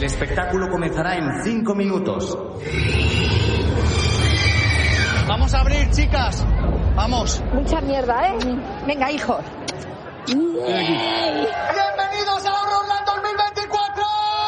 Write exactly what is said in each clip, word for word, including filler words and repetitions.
espectáculo comenzará en cinco minutos. Vamos a abrir, chicas. Vamos. Mucha mierda, ¿eh? Venga, hijos. Bienvenidos a Horrorland dos mil veinticuatro.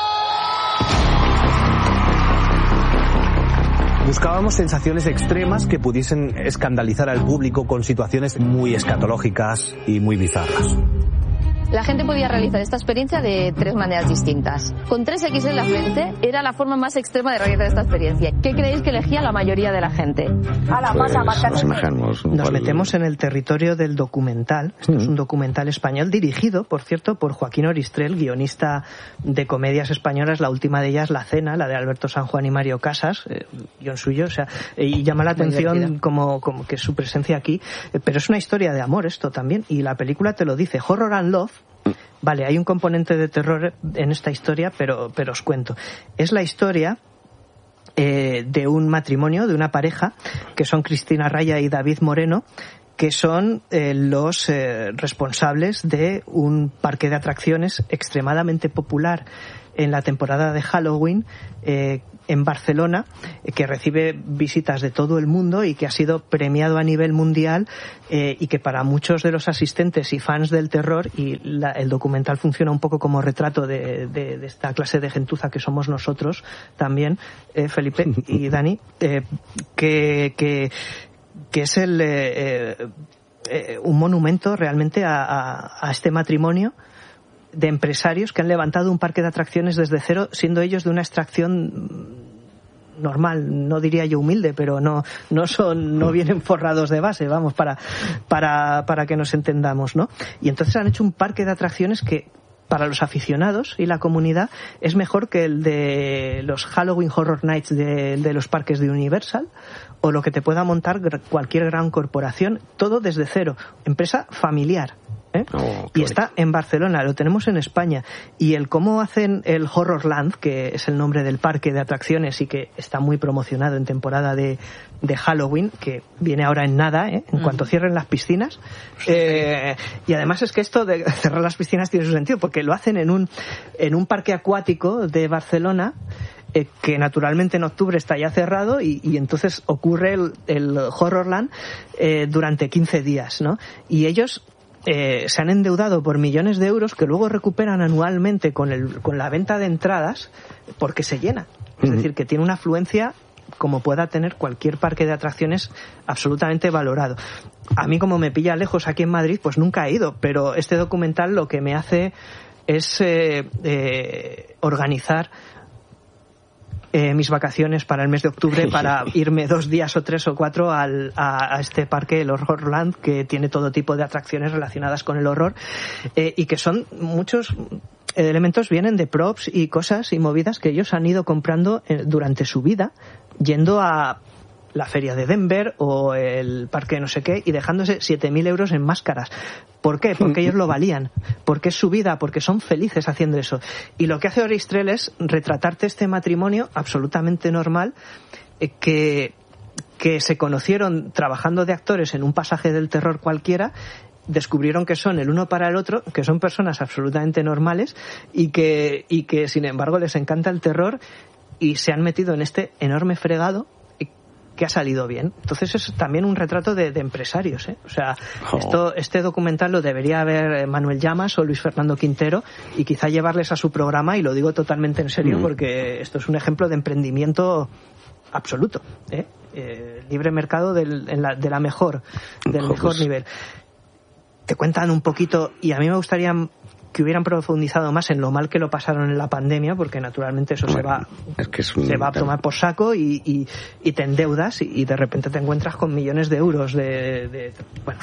Buscábamos sensaciones extremas que pudiesen escandalizar al público con situaciones muy escatológicas y muy bizarras. La gente podía realizar esta experiencia de tres maneras distintas. Con tres equis en la frente era la forma más extrema de realizar esta experiencia. ¿Qué creéis que elegía la mayoría de la gente? A la pues, masa, nos imaginamos. Nos cual... metemos en el territorio del documental. Esto mm. es un documental español dirigido, por cierto, por Joaquín Oristrel, guionista de comedias españolas. La última de ellas, La Cena, la de Alberto San Juan y Mario Casas, eh, guión suyo. O sea, y llama la atención como, como que su presencia aquí. Eh, pero es una historia de amor esto también. Y la película te lo dice. Horror and Love. Vale, hay un componente de terror en esta historia, pero, pero os cuento. Es la historia eh, de un matrimonio, de una pareja, que son Cristina Raya y David Moreno, que son eh, los eh, responsables de un parque de atracciones extremadamente popular en la temporada de Halloween eh, en Barcelona, eh, que recibe visitas de todo el mundo y que ha sido premiado a nivel mundial eh, y que para muchos de los asistentes y fans del terror, y la, el documental funciona un poco como retrato de, de, de esta clase de gentuza que somos nosotros también, eh, Felipe y Dani, eh, que... que que es el eh, eh, un monumento realmente a, a, a este matrimonio de empresarios que han levantado un parque de atracciones desde cero, siendo ellos de una extracción normal, no diría yo humilde, pero no no son no vienen forrados de base, vamos, para para para que nos entendamos, ¿no? Y entonces han hecho un parque de atracciones que para los aficionados y la comunidad es mejor que el de los Halloween Horror Nights de, de los parques de Universal o lo que te pueda montar cualquier gran corporación, todo desde cero, empresa familiar. ¿eh? Oh, y está en Barcelona, lo tenemos en España. Y el cómo hacen el Horrorland, que es el nombre del parque de atracciones y que está muy promocionado en temporada de, de Halloween, que viene ahora en nada, ¿eh? en mm. cuanto cierren las piscinas. Eh, y además es que esto de cerrar las piscinas tiene su sentido, porque lo hacen en un, en un parque acuático de Barcelona, Eh, que naturalmente en octubre está ya cerrado y, y entonces ocurre el, el Horrorland eh, durante quince días, ¿no? Y ellos eh, se han endeudado por millones de euros que luego recuperan anualmente con, el, con la venta de entradas porque se llena. Es uh-huh. decir, que tiene una afluencia como pueda tener cualquier parque de atracciones absolutamente valorado. A mí, como me pilla lejos aquí en Madrid, pues nunca he ido, pero este documental lo que me hace es eh, eh, organizar Eh, mis vacaciones para el mes de octubre para irme dos días o tres o cuatro al, a, a este parque, el Horrorland, que tiene todo tipo de atracciones relacionadas con el horror eh, y que son muchos elementos, vienen de props y cosas y movidas que ellos han ido comprando eh, durante su vida, yendo a la feria de Denver o el parque no sé qué y dejándose siete mil euros en máscaras. ¿Por qué? Porque ellos lo valían, porque es su vida, porque son felices haciendo eso. Y lo que hace Oristrel es retratarte este matrimonio absolutamente normal eh, que, que se conocieron trabajando de actores en un pasaje del terror cualquiera, descubrieron que son el uno para el otro, que son personas absolutamente normales y que, y que sin embargo les encanta el terror y se han metido en este enorme fregado que ha salido bien. Entonces es también un retrato de, de empresarios, ¿eh? O sea, oh. esto, este documental lo debería ver Manuel Llamas o Luis Fernando Quintero y quizá llevarles a su programa, y lo digo totalmente en serio mm. porque esto es un ejemplo de emprendimiento absoluto, ¿eh? Eh, libre mercado del, en la, de la mejor, del oh, mejor pues. nivel. Te cuentan un poquito, y a mí me gustaría que hubieran profundizado más en lo mal que lo pasaron en la pandemia, porque naturalmente eso bueno, se va es que es un... se va a tomar por saco y, y, y te endeudas y, y de repente te encuentras con millones de euros de, de bueno.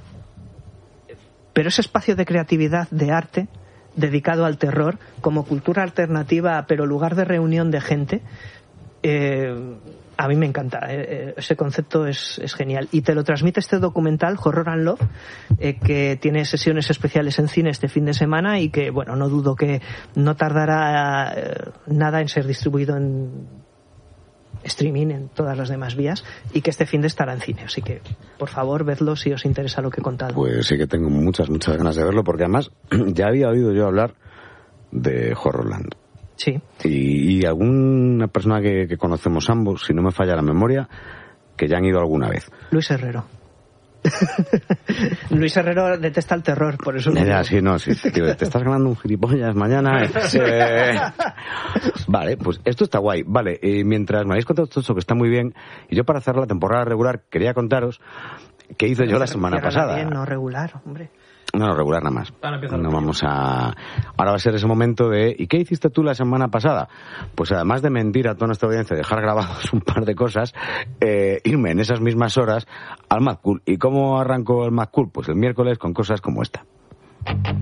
Pero ese espacio de creatividad, de arte dedicado al terror como cultura alternativa, pero lugar de reunión de gente, eh, a mí me encanta. Eh, ese concepto es, es genial. Y te lo transmite este documental, Horror and Love, eh, que tiene sesiones especiales en cine este fin de semana y que, bueno, no dudo que no tardará eh, nada en ser distribuido en streaming, en todas las demás vías, y que este fin de estará en cine. Así que, por favor, vedlo si os interesa lo que he contado. Pues sí que tengo muchas, muchas ganas de verlo, porque además ya había oído yo hablar de Horrorland. Sí. Y, y alguna persona que, que conocemos ambos, si no me falla la memoria, que ya han ido alguna vez. Luis Herrero. Luis Herrero detesta el terror, por eso... Ya, sí, no, sí, tío, te estás ganando un gilipollas mañana. Eh. Vale, pues esto está guay. Vale, eh, mientras me habéis contado todo esto, que está muy bien, y yo para cerrar la temporada regular quería contaros qué hice yo la semana pasada. Bien, no regular, hombre. No, no, regular nada más. No vamos a... Ahora va a ser ese momento de... ¿Y qué hiciste tú la semana pasada? Pues además de mentir a toda nuestra audiencia, dejar grabados un par de cosas, eh, irme en esas mismas horas al Mad Cool. ¿Y cómo arrancó el Mad Cool? Pues el miércoles con cosas como esta.